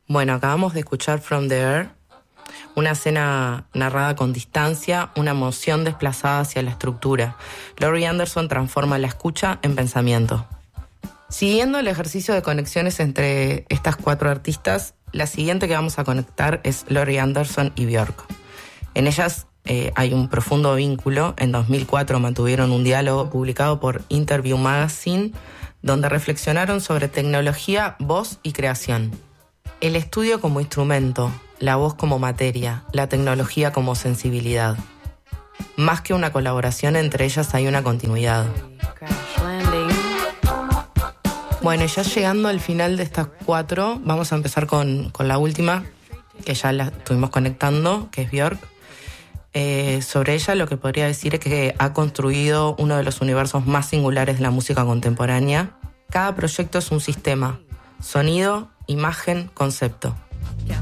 Bueno, acabamos de escuchar From the Air, una escena narrada con distancia, una emoción desplazada hacia la estructura. Laurie Anderson transforma la escucha en pensamiento. Siguiendo el ejercicio de conexiones entre estas cuatro artistas, la siguiente que vamos a conectar es Laurie Anderson y Björk. En ellas hay un profundo vínculo. En 2004 mantuvieron un diálogo publicado por Interview Magazine, donde reflexionaron sobre tecnología, voz y creación. El estudio como instrumento, la voz como materia, la tecnología como sensibilidad. Más que una colaboración entre ellas hay una continuidad. Bueno, ya llegando al final de estas cuatro, vamos a empezar con la última, que ya la estuvimos conectando, que es Björk. Sobre ella lo que podría decir es que ha construido uno de los universos más singulares de la música contemporánea. Cada proyecto es un sistema: sonido, imagen, concepto.